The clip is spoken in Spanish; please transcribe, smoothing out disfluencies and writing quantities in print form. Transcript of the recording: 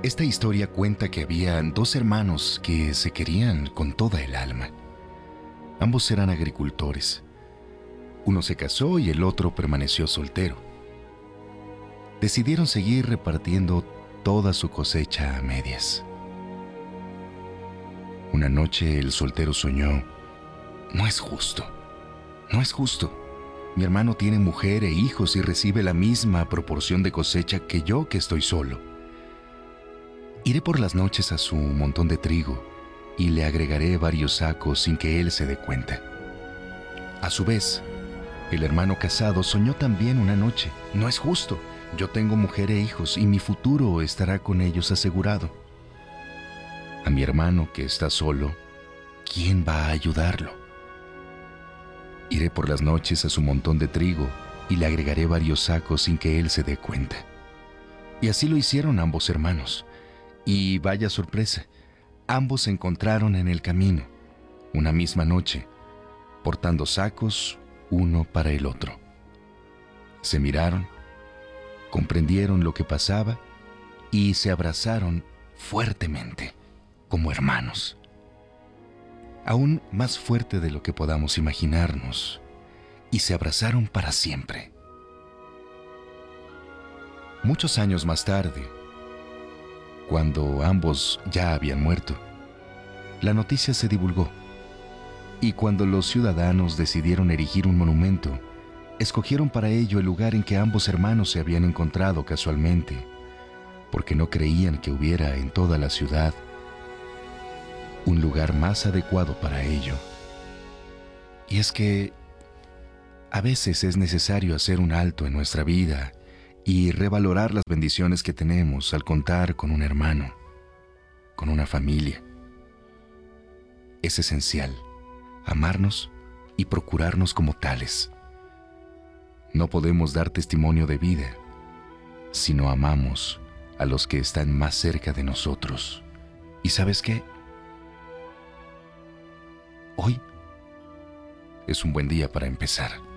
Esta historia cuenta que había dos hermanos que se querían con toda el alma. Ambos eran agricultores. Uno se casó y el otro permaneció soltero. Decidieron seguir repartiendo toda su cosecha a medias. Una noche el soltero soñó: no es justo, no es justo. Mi hermano tiene mujer e hijos y recibe la misma proporción de cosecha que yo, que estoy solo. Iré por las noches a su montón de trigo y le agregaré varios sacos sin que él se dé cuenta. A su vez, el hermano casado soñó también una noche: no es justo, yo tengo mujer e hijos y mi futuro estará con ellos asegurado. A mi hermano que está solo, ¿quién va a ayudarlo? Iré por las noches a su montón de trigo y le agregaré varios sacos sin que él se dé cuenta. Y así lo hicieron ambos hermanos. Y vaya sorpresa, ambos se encontraron en el camino, una misma noche, portando sacos uno para el otro. Se miraron, comprendieron lo que pasaba y se abrazaron fuertemente, como hermanos. Aún más fuerte de lo que podamos imaginarnos, y se abrazaron para siempre. Muchos años más tarde, cuando ambos ya habían muerto, la noticia se divulgó, y cuando los ciudadanos decidieron erigir un monumento, escogieron para ello el lugar en que ambos hermanos se habían encontrado casualmente, porque no creían que hubiera en toda la ciudad un lugar más adecuado para ello. Y es que a veces es necesario hacer un alto en nuestra vida y revalorar las bendiciones que tenemos al contar con un hermano, con una familia. Es esencial amarnos y procurarnos como tales. No podemos dar testimonio de vida si no amamos a los que están más cerca de nosotros. ¿Y sabes qué? Hoy es un buen día para empezar.